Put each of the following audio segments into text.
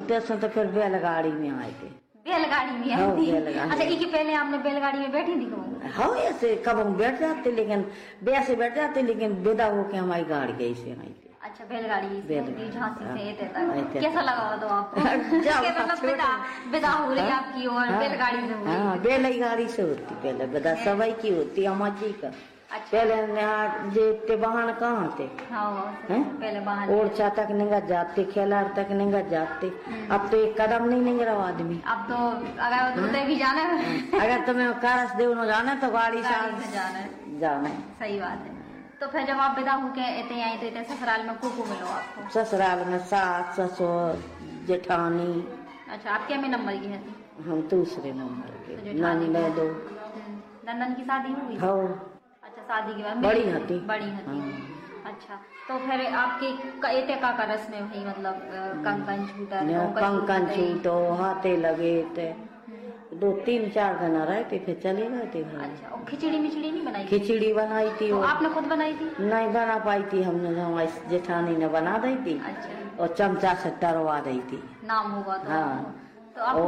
उतने से तो फिर बैलगाड़ी में आए थे। बैलगाड़ी में हाँ, आई थी। बैलगाड़ी। अच्छा, इसके पहले आपने बैलगाड़ी में बैठी थी कभी? हाँ, ऐसे कब हम बैठ जाते, लेकिन वैसे बैठ जाते, लेकिन विदा होके हमारी गाड़ी ऐसे आई थी। अच्छा, बैलगाड़ी से झांसी से इतने तक। हाँ। कैसा लगा तो आपको? विदा हो रही आपकी और बैलगाड़ी से हो रही? हाँ, बैलगाड़ी से होती पहले विदा, सवाई की होती अमाजी का। अच्छा। पहले यहाँ जे वाहन कहाँ थे? हाँ, पहले वाहन ओरछा तक नहीं जाते, खेलार तक नहीं जाते। अब तो एक कदम नहीं रहा आदमी। अब तो अगर उधर भी जाना है, अगर तुम्हें कारस देव जाना तो गाड़ी से जाना है। सही बात है। तो फिर जब आप विदा होके इतने आई तो इतने ससुराल में को मिलो आपको? ससुराल में सास ससुर जेठानी। अच्छा, आप क्या में नंबर की है? हम दूसरे नंबर के। नंदे दो। नंदन की शादी हो गई? हाँ। अच्छा, शादी के बाद बड़ी हती। अच्छा, तो फिर आपके एते का रस्म में वही मतलब कंकन छूटो हाथे लगे थे। 2-3-4 दिन रहे थे, फिर चले गए थे घर। अच्छा, और खिचड़ी मिचड़ी नहीं बनाई? खिचड़ी बनाई थी। तो आपने खुद बनाई थी? नहीं बना पाई थी, हमने हमारी जेठानी ने बना दी थी। अच्छा। और चमचा से टरवा दी थी। नाम होगा तो? हाँ। तो आप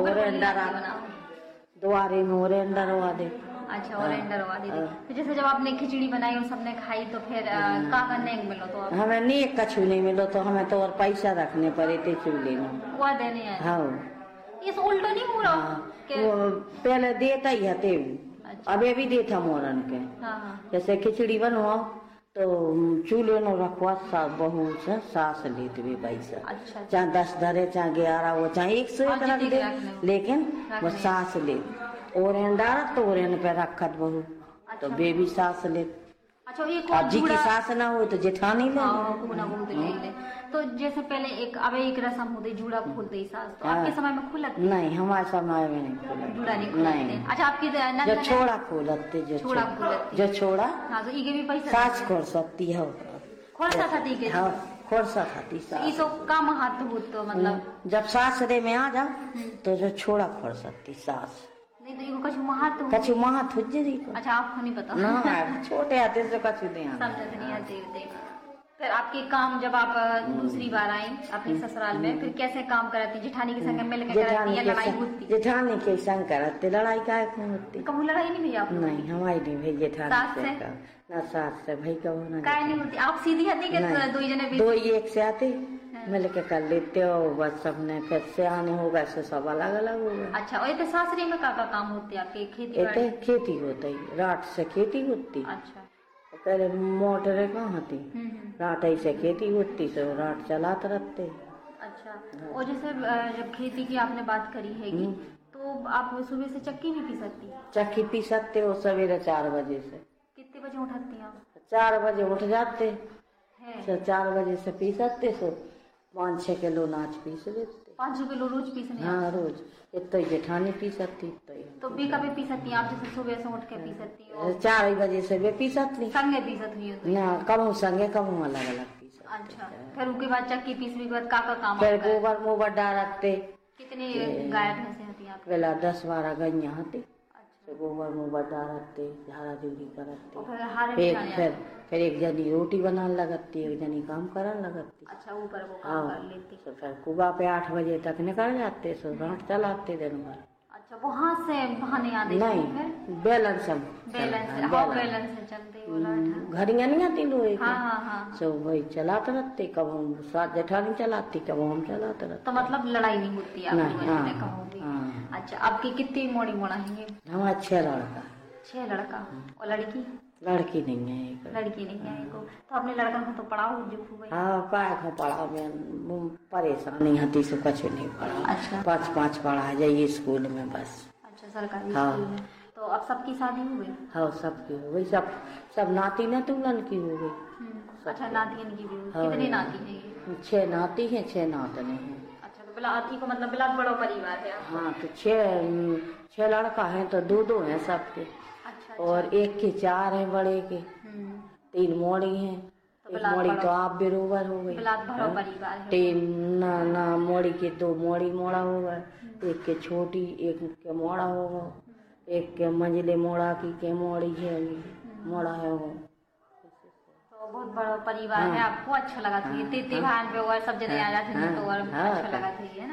द्वारे में ओरेंडर हुआ दे। अच्छा, ओरेंडर हुआ दे। तो जैसे जब आपने खिचड़ी बनाई और सबने खाई तो फिर का करने मिलो? तो हमें नहीं एक कछु नहीं मिलो, तो हमें तो और पैसा रखने पड़े थे चूल्हे में। वो देने हैं? हाँ। ये उल्टो नहीं हो रहा? वो पहले देता ही है, अबे भी देता मोरन के। जैसे खिचड़ी बनवाओ तो चूल्हे में रखवा, बहू से सास लेते भी पैसा। अच्छा। चाहे 10 धरे, चाहे 11 हो, चाहे 100 रख दे, लेकिन वो सास ले। ओरेन डारा तो ओरेन पे रखत बहू। तो बेबी सास ले। अच्छा, एक और जी की सास ना हो तो जेठानी ले। ले। तो जैसे पहले एक रस्म होती जूड़ा खोलते सास, तो आपके समय में खुलत? नहीं, हमारे समय में नहीं खुला। जूड़ा नहीं खोलते? अच्छा, आपकी जो छोड़ा खोलते, जो छोड़ा। हाँ, तो इके भी पैसा सास खोल सकती है। खोल सकती है? हाँ, खोल सकती सास। इसो का महत्व हो तो मतलब जब सासरे में आ जाओ तो जो छोड़ा खोल सकती सास। नहीं तो इको कछु महत्व? कछु महत्व हुज्जरी को। अच्छा, आपको नहीं पता? ना, छोटे आते से कछु नहीं आते। फिर आपके काम जब आप दूसरी बार आई अपनी ससुराल में, फिर कैसे काम कराती? जेठानी के संग मिल के कराती या लड़ाई होती? जेठानी के संग कराते, लड़ाई का होती? कबू लड़ाई नहीं भैया? नहीं, हमारी नहीं भाई जेठानी से। ना सास से भाई कबू ना। काय नहीं होती? आप सीधी हती के दो जने? दो ही एक से आते, मिल के कर लेते हो बस। सबने फिर से आने होगा, सब अलग अलग होगा। अच्छा, और ये सासरी में का काम होती है आपके? खेती होता है, रात से खेती होती। अच्छा। पहले मोटर कहाँ थी, रात ऐसे खेती होती, तो रात चलाते रहते। अच्छा। और जैसे जब खेती की आपने बात करी है तो आप सुबह से चक्की भी पी सकती? चक्की पी सकते हो सवेरे 4 बजे से। कितने बजे उठाती हैं आप? 4 बजे उठ जाते हैं। 4 बजे से पी सकते, सो 5-6 किलो नाच पीस लेते। 5 किलो रोज पीसने? हाँ, रोज। इतना जेठानी पी सकती। तो भी कभी पी सकती हैं आप? जैसे सुबह से उठ के पी सकती हो? 4 बजे से वे पी सकती। संगे पी सकती हो? ना, कबू संगे कबू अलग अलग पी सकती। अच्छा। फिर उसके बाद चक्की पीसने के बाद का काम? फिर गोबर मोबर डालते। कितनी गाय भैंसे होती हैं आपकी? पहला 10-12 गैया होती। गोबर मोबर डालते, झाड़ा झूड़ी करते। फिर एक जनी रोटी बनाने लगती, एक जनी काम करने लगती। अच्छा, ऊपर वो काम कर लेती। तो फिर कुबा पे 8 बजे तक निकल जाते, सो रात चलाते दिन भर। अच्छा, वो हाथ से बहाने आते? नहीं, बैलेंस से चलते। घड़ियां नहीं आती लोहे की? हाँ। सो वही चलाते रहते, कब हम साथ जेठानी चलाती, कब हम चलाते रहते। तो मतलब लड़ाई नहीं होती आपकी? अच्छा, आपकी कितनी मोड़ी मोड़ा है? हमारा 6 लड़का। 6 लड़का? और लड़की? लड़की नहीं है एक। लड़की नहीं है एक। तो अपने लड़का को तो पढ़ाओ जो हुआ? हाँ, काय को पढ़ा में परेशानी होती, सो कुछ नहीं पढ़ा। अच्छा। 5 पढ़ा जाइए स्कूल में बस। अच्छा, सरकारी स्कूल में। तो अब सबकी शादी हो गई? हाँ, सबकी हो गई। सब नाती नतुलन की हो गई। अच्छा, नातियन की भी हो गई? कितनी नाती है ये? 6 नाती है, 6 नातने हैं। अच्छा, तो बिलाती को मतलब बिलात बड़ा परिवार है? हाँ, तो 6 लड़का है तो 2 हैं सबके। अच्छा। और एक के 4 हैं बड़े के। 3 मोड़ी हैं। एक मोड़ी तो आप बेरोबर हो गई। बिलात बड़ा परिवार है। 3 ना मोड़ी के 2 मोड़ी मोड़ा होगा, एक के छोटी, एक के मोड़ा होगा, एक के मंजिले मोड़ा की के मोड़ी है, मोड़ा है वो। तो बहुत बड़ा परिवार है। आपको अच्छा लगा था? 3 भाई पे और सब जने आ जाते हैं तो और अच्छा लगा था ये?